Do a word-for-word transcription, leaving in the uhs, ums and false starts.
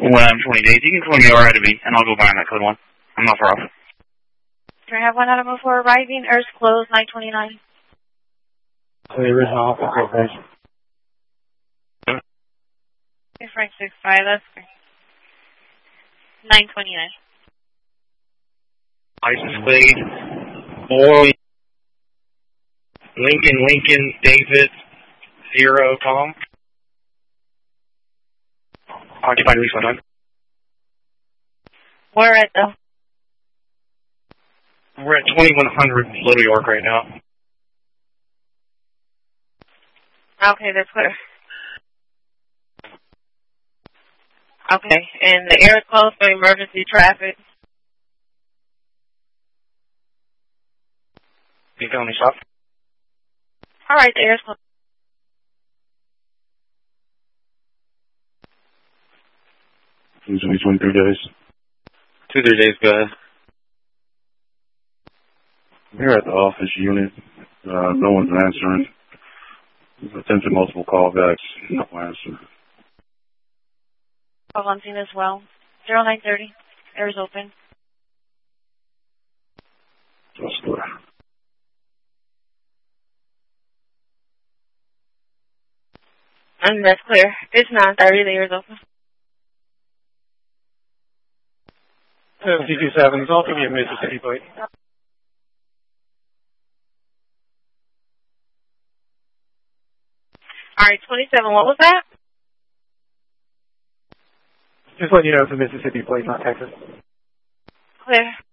When I'm twenty days, you can call me R I to be, and I'll go behind that code one. I'm not far off. Can I have one item before arriving? Earth closed, nine twenty-nine. So the original office location. Frank six five, that's great. nine twenty-nine. License plate, boy, Lincoln, Lincoln, David, Zero, Tom. Occupied lease one time. Where at though? We're at twenty-one hundred Little York right now. Okay, that's clear. Okay, and the air is closed for emergency traffic. You can only stop. All right, the air is closed. It's only twenty-three days. Two, three days, go ahead. Here at the office unit, uh, no one's answering. We've attempted multiple callbacks, no answer. Call on scene as well. zero nine thirty, air is open. That's clear. And that's clear. It's nine thirty, the air is open. T two seven, it's all me a Mississippi plate. All right, twenty-seven, what was that? Just letting you know it's a Mississippi plate, not Texas. Clear.